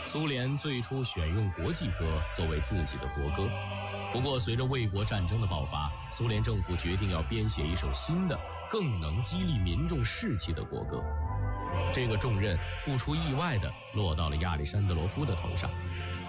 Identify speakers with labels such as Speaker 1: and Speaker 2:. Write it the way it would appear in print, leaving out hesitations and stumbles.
Speaker 1: 苏联最初选用国际歌作为自己的国歌，不过随着卫国战争的爆发，苏联政府决定要编写一首新的、更能激励民众士气的国歌。这个重任不出意外地落到了亚历山德罗夫的头上。